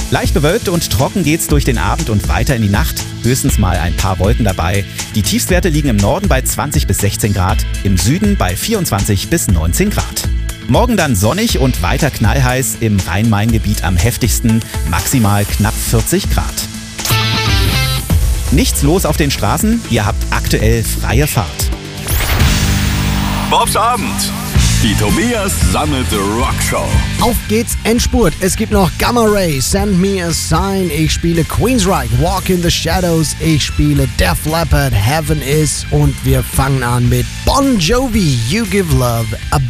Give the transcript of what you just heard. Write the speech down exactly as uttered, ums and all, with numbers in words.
Leicht bewölkt und trocken geht's durch den Abend und weiter in die Nacht. Höchstens mal ein paar Wolken dabei. Die Tiefstwerte liegen im Norden bei zwanzig bis sechzehn Grad, im Süden bei vierundzwanzig bis neunzehn Grad. Morgen dann sonnig und weiter knallheiß, im Rhein-Main-Gebiet am heftigsten, maximal knapp vierzig Grad. Nichts los auf den Straßen, ihr habt aktuell freie Fahrt. Bobs Abend. Die Tobias Sammelte Rockshow. Auf geht's, Endspurt. Es gibt noch Gamma Ray, Send Me a Sign. Ich spiele Queensryche, Walk in the Shadows. Ich spiele Def Leppard, Heaven Is. Und wir fangen an mit Bon Jovi, You Give Love a